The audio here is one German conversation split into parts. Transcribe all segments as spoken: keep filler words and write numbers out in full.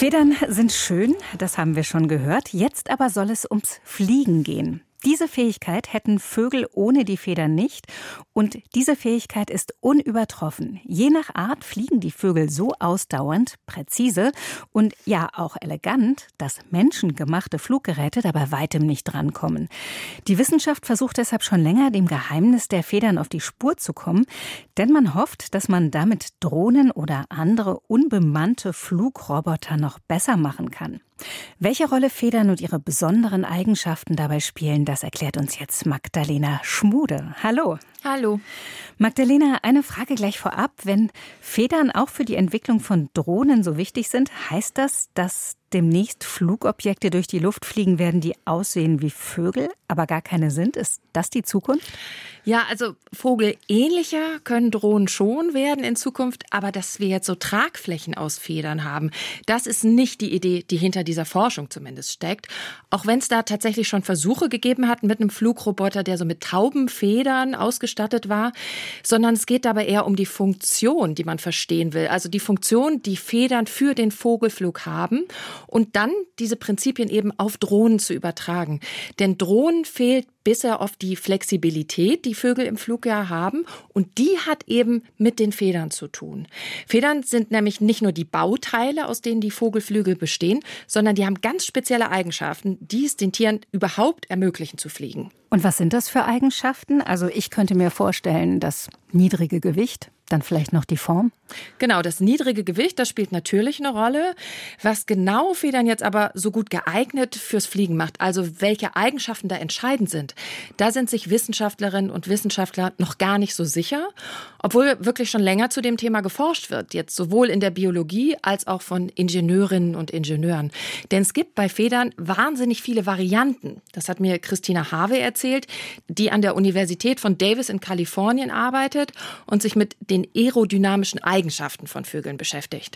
Federn sind schön, das haben wir schon gehört. Jetzt aber soll es ums Fliegen gehen. Diese Fähigkeit hätten Vögel ohne die Federn nicht. Und diese Fähigkeit ist unübertroffen. Je nach Art fliegen die Vögel so ausdauernd, präzise und ja auch elegant, dass menschengemachte Fluggeräte dabei weitem nicht drankommen. Die Wissenschaft versucht deshalb schon länger, dem Geheimnis der Federn auf die Spur zu kommen. Denn man hofft, dass man damit Drohnen oder andere unbemannte Flugroboter noch besser machen kann. Welche Rolle Federn und ihre besonderen Eigenschaften dabei spielen, das erklärt uns jetzt Magdalena Schmude. Hallo. Hallo. Magdalena, eine Frage gleich vorab. Wenn Federn auch für die Entwicklung von Drohnen so wichtig sind, heißt das, dass demnächst Flugobjekte durch die Luft fliegen werden, die aussehen wie Vögel, aber gar keine sind? Ist das die Zukunft? Ja, also vogelähnlicher können Drohnen schon werden in Zukunft, aber dass wir jetzt so Tragflächen aus Federn haben, das ist nicht die Idee, die hinter dieser Forschung zumindest steckt. Auch wenn es da tatsächlich schon Versuche gegeben hat mit einem Flugroboter, der so mit Taubenfedern ausgestattet war, sondern es geht dabei eher um die Funktion, die man verstehen will. Also die Funktion, die Federn für den Vogelflug haben und dann diese Prinzipien eben auf Drohnen zu übertragen. Denn Drohnen fehlt bisher oft die Flexibilität, die Vögel im Flugjahr haben. Und die hat eben mit den Federn zu tun. Federn sind nämlich nicht nur die Bauteile, aus denen die Vogelflügel bestehen, sondern die haben ganz spezielle Eigenschaften, die es den Tieren überhaupt ermöglichen zu fliegen. Und was sind das für Eigenschaften? Also ich könnte mir vorstellen, das niedrige Gewicht, dann vielleicht noch die Form? Genau, das niedrige Gewicht, das spielt natürlich eine Rolle. Was genau Federn jetzt aber so gut geeignet fürs Fliegen macht, also welche Eigenschaften da entscheidend sind, da sind sich Wissenschaftlerinnen und Wissenschaftler noch gar nicht so sicher, obwohl wirklich schon länger zu dem Thema geforscht wird, jetzt sowohl in der Biologie als auch von Ingenieurinnen und Ingenieuren. Denn es gibt bei Federn wahnsinnig viele Varianten. Das hat mir Christina Harvey erzählt, die an der Universität von Davis in Kalifornien arbeitet und sich mit den aerodynamischen Eigenschaften von Vögeln beschäftigt.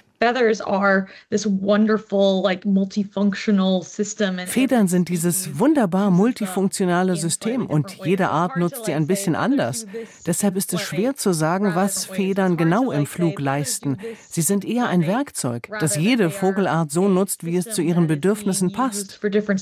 Federn sind dieses wunderbar multifunktionale System und jede Art nutzt sie ein bisschen anders. Deshalb ist es schwer zu sagen, was Federn genau im Flug leisten. Sie sind eher ein Werkzeug, das jede Vogelart so nutzt, wie es zu ihren Bedürfnissen passt.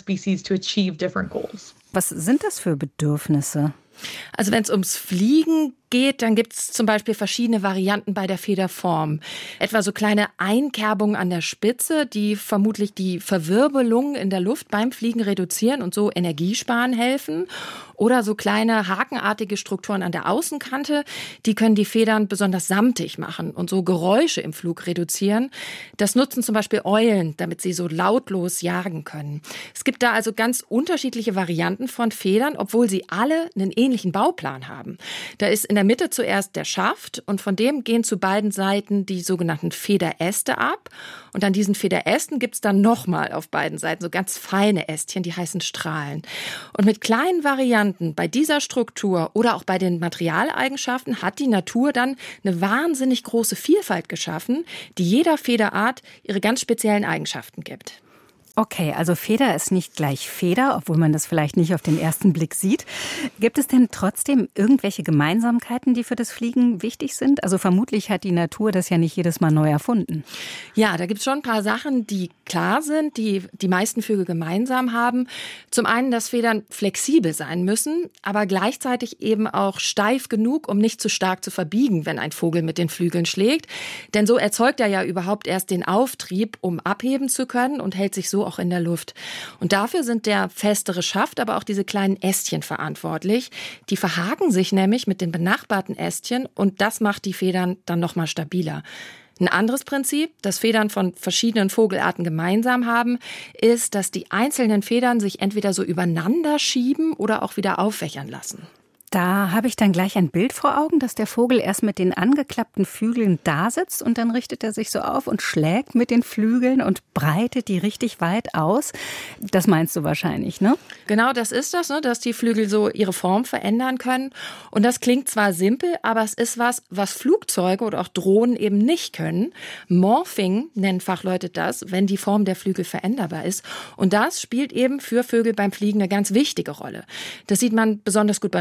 Was sind das für Bedürfnisse? Also wenn es ums Fliegen geht, dann gibt es zum Beispiel verschiedene Varianten bei der Federform. Etwa so kleine Einkerbungen an der Spitze, die vermutlich die Verwirbelung in der Luft beim Fliegen reduzieren und so Energiesparen helfen. Oder so kleine hakenartige Strukturen an der Außenkante, die können die Federn besonders samtig machen und so Geräusche im Flug reduzieren. Das nutzen zum Beispiel Eulen, damit sie so lautlos jagen können. Es gibt da also ganz unterschiedliche Varianten von Federn, obwohl sie alle einen ähnlichen Bauplan haben. Da ist in der Mitte zuerst der Schaft und von dem gehen zu beiden Seiten die sogenannten Federäste ab. Und an diesen Federästen gibt es dann nochmal auf beiden Seiten so ganz feine Ästchen, die heißen Strahlen. Und mit kleinen Varianten bei dieser Struktur oder auch bei den Materialeigenschaften hat die Natur dann eine wahnsinnig große Vielfalt geschaffen, die jeder Federart ihre ganz speziellen Eigenschaften gibt. Okay, also Feder ist nicht gleich Feder, obwohl man das vielleicht nicht auf den ersten Blick sieht. Gibt es denn trotzdem irgendwelche Gemeinsamkeiten, die für das Fliegen wichtig sind? Also vermutlich hat die Natur das ja nicht jedes Mal neu erfunden. Ja, da gibt es schon ein paar Sachen, die klar sind, die die meisten Vögel gemeinsam haben. Zum einen, dass Federn flexibel sein müssen, aber gleichzeitig eben auch steif genug, um nicht zu stark zu verbiegen, wenn ein Vogel mit den Flügeln schlägt. Denn so erzeugt er ja überhaupt erst den Auftrieb, um abheben zu können und hält sich so auch in der Luft. Und dafür sind der festere Schaft, aber auch diese kleinen Ästchen verantwortlich. Die verhaken sich nämlich mit den benachbarten Ästchen und das macht die Federn dann nochmal stabiler. Ein anderes Prinzip, das Federn von verschiedenen Vogelarten gemeinsam haben, ist, dass die einzelnen Federn sich entweder so übereinander schieben oder auch wieder aufwächern lassen. Da habe ich dann gleich ein Bild vor Augen, dass der Vogel erst mit den angeklappten Flügeln da sitzt und dann richtet er sich so auf und schlägt mit den Flügeln und breitet die richtig weit aus. Das meinst du wahrscheinlich, ne? Genau, das ist das, ne, dass die Flügel so ihre Form verändern können. Und das klingt zwar simpel, aber es ist was, was Flugzeuge oder auch Drohnen eben nicht können. Morphing nennen Fachleute das, wenn die Form der Flügel veränderbar ist. Und das spielt eben für Vögel beim Fliegen eine ganz wichtige Rolle. Das sieht man besonders gut bei Raubvögeln.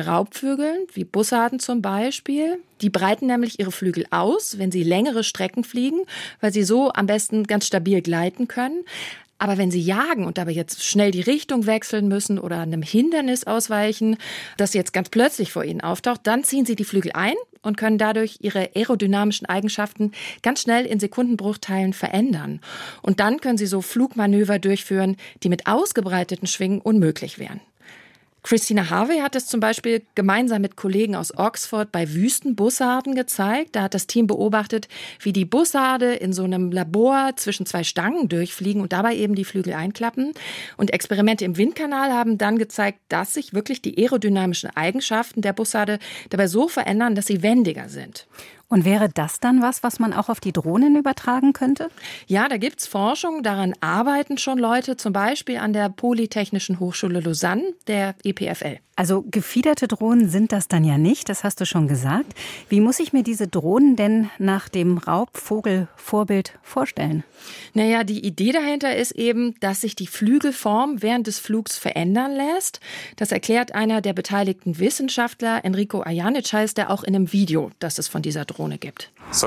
Greifvögeln, wie Bussarden zum Beispiel. Die breiten nämlich ihre Flügel aus, wenn sie längere Strecken fliegen, weil sie so am besten ganz stabil gleiten können. Aber wenn sie jagen und dabei jetzt schnell die Richtung wechseln müssen oder einem Hindernis ausweichen, das jetzt ganz plötzlich vor ihnen auftaucht, dann ziehen sie die Flügel ein und können dadurch ihre aerodynamischen Eigenschaften ganz schnell in Sekundenbruchteilen verändern. Und dann können sie so Flugmanöver durchführen, die mit ausgebreiteten Schwingen unmöglich wären. Christina Harvey hat es zum Beispiel gemeinsam mit Kollegen aus Oxford bei Wüstenbussarden gezeigt. Da hat das Team beobachtet, wie die Bussarde in so einem Labor zwischen zwei Stangen durchfliegen und dabei eben die Flügel einklappen. Und Experimente im Windkanal haben dann gezeigt, dass sich wirklich die aerodynamischen Eigenschaften der Bussarde dabei so verändern, dass sie wendiger sind. Und wäre das dann was, was man auch auf die Drohnen übertragen könnte? Ja, da gibt's Forschung, daran arbeiten schon Leute, zum Beispiel an der Polytechnischen Hochschule Lausanne, der E P F L. Also gefiederte Drohnen sind das dann ja nicht, das hast du schon gesagt. Wie muss ich mir diese Drohnen denn nach dem Raubvogel-Vorbild vorstellen? Naja, die Idee dahinter ist eben, dass sich die Flügelform während des Flugs verändern lässt. Das erklärt einer der beteiligten Wissenschaftler, Enrico Ajanic heißt er, auch in einem Video, das es von dieser Drohne gibt.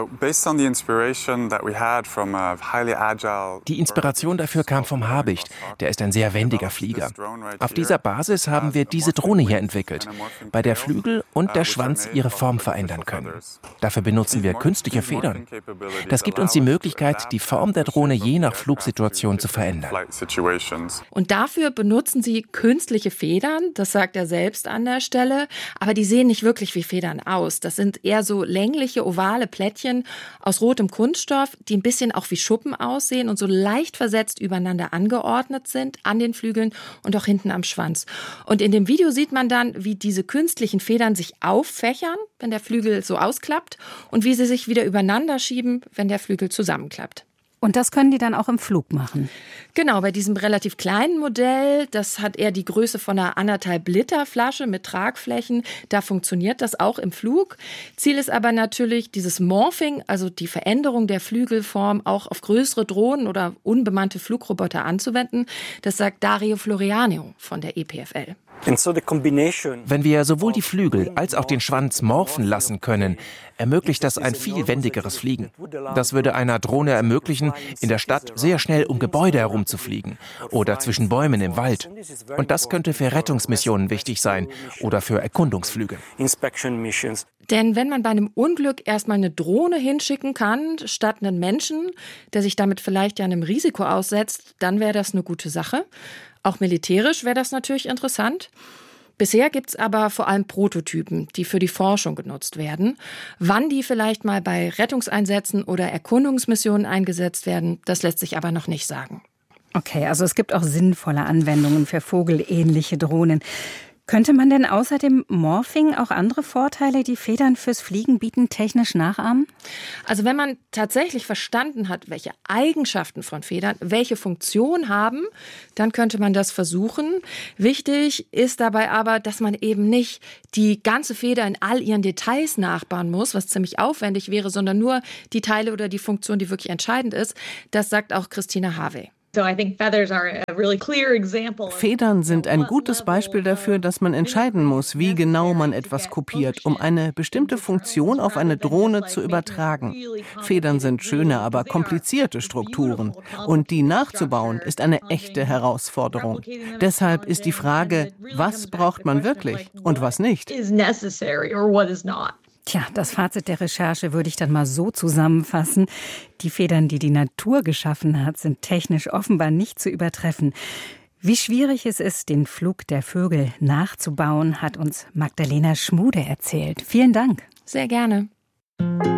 Die Inspiration dafür kam vom Habicht. Der ist ein sehr wendiger Flieger. Auf dieser Basis haben wir diese Drohne hier entwickelt, bei der Flügel und der Schwanz ihre Form verändern können. Dafür benutzen wir künstliche Federn. Das gibt uns die Möglichkeit, die Form der Drohne je nach Flugsituation zu verändern. Und dafür benutzen sie künstliche Federn, das sagt er selbst an der Stelle, aber die sehen nicht wirklich wie Federn aus. Das sind eher so längliche, ovale Plättchen aus rotem Kunststoff, die ein bisschen auch wie Schuppen aussehen und so leicht versetzt übereinander angeordnet sind an den Flügeln und auch hinten am Schwanz. Und in dem Video sieht man dann, wie diese künstlichen Federn sich auffächern, wenn der Flügel so ausklappt und wie sie sich wieder übereinander schieben, wenn der Flügel zusammenklappt. Und das können die dann auch im Flug machen? Genau, bei diesem relativ kleinen Modell, das hat eher die Größe von einer anderthalb Liter Flasche mit Tragflächen, da funktioniert das auch im Flug. Ziel ist aber natürlich dieses Morphing, also die Veränderung der Flügelform auch auf größere Drohnen oder unbemannte Flugroboter anzuwenden. Das sagt Dario Floriano von der E P F L. Wenn wir sowohl die Flügel als auch den Schwanz morphen lassen können, ermöglicht das ein viel wendigeres Fliegen. Das würde einer Drohne ermöglichen, in der Stadt sehr schnell um Gebäude herumzufliegen oder zwischen Bäumen im Wald. Und das könnte für Rettungsmissionen wichtig sein oder für Erkundungsflüge. Denn wenn man bei einem Unglück erstmal eine Drohne hinschicken kann, statt einen Menschen, der sich damit vielleicht ja einem Risiko aussetzt, dann wäre das eine gute Sache. Auch militärisch wäre das natürlich interessant. Bisher gibt es aber vor allem Prototypen, die für die Forschung genutzt werden. Wann die vielleicht mal bei Rettungseinsätzen oder Erkundungsmissionen eingesetzt werden, das lässt sich aber noch nicht sagen. Okay, also es gibt auch sinnvolle Anwendungen für vogelähnliche Drohnen. Könnte man denn außer dem Morphing auch andere Vorteile, die Federn fürs Fliegen bieten, technisch nachahmen? Also wenn man tatsächlich verstanden hat, welche Eigenschaften von Federn welche Funktion haben, dann könnte man das versuchen. Wichtig ist dabei aber, dass man eben nicht die ganze Feder in all ihren Details nachbauen muss, was ziemlich aufwendig wäre, sondern nur die Teile oder die Funktion, die wirklich entscheidend ist. Das sagt auch Christina Harvey. Federn sind ein gutes Beispiel dafür, dass man entscheiden muss, wie genau man etwas kopiert, um eine bestimmte Funktion auf eine Drohne zu übertragen. Federn sind schöne, aber komplizierte Strukturen. Und die nachzubauen, ist eine echte Herausforderung. Deshalb ist die Frage, was braucht man wirklich und was nicht? Tja, das Fazit der Recherche würde ich dann mal so zusammenfassen. Die Federn, die die Natur geschaffen hat, sind technisch offenbar nicht zu übertreffen. Wie schwierig es ist, den Flug der Vögel nachzubauen, hat uns Magdalena Schmude erzählt. Vielen Dank. Sehr gerne.